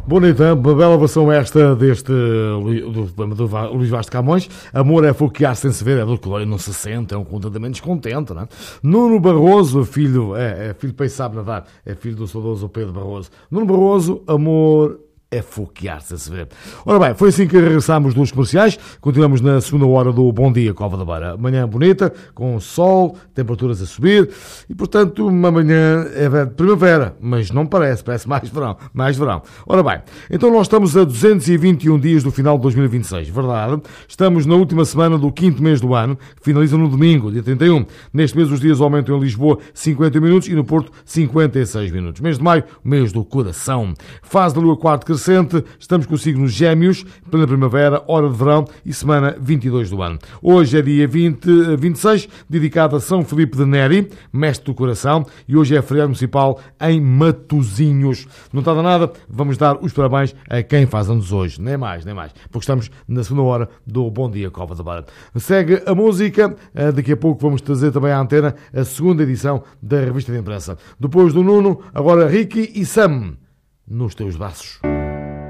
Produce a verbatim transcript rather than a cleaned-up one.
Bonita, uma bela versão esta deste do poema do Luís Vaz de Camões. Amor é foquear sem se ver, é do que não se sente, é um contentamento descontente, não é? Nuno Barroso, filho, é, é filho de Peixe Sabe Nadar, é filho do saudoso Pedro Barroso. Nuno Barroso, amor é foquear-se a se ver. Ora bem, foi assim que regressámos dos comerciais. Continuamos na segunda hora do Bom Dia Cova da Beira. Manhã bonita, com sol, temperaturas a subir e, portanto, uma manhã é de primavera, mas não parece, parece mais verão, mais verão. Ora bem, então nós estamos a duzentos e vinte e um dias do final de dois mil e vinte e seis, verdade? Estamos na última semana do quinto mês do ano, que finaliza no domingo, dia trinta e um. Neste mês os dias aumentam em Lisboa cinquenta minutos e no Porto cinquenta e seis minutos. Mês de maio, mês do coração. Fase da lua quarto crescente, estamos com signos Gêmeos, plena primavera, hora de verão e semana vinte e dois do ano. Hoje é dia vinte, vinte e seis, dedicado a São Filipe de Neri, mestre do coração, e hoje é feriado municipal em Matosinhos. Não tarda nada, vamos dar os parabéns a quem faz anos hoje, nem mais, nem mais, porque estamos na segunda hora do Bom Dia Cova da Beira. Segue a música, daqui a pouco vamos trazer também à antena a segunda edição da revista de imprensa. Depois do Nuno, agora Ricky e Sam, nos teus braços.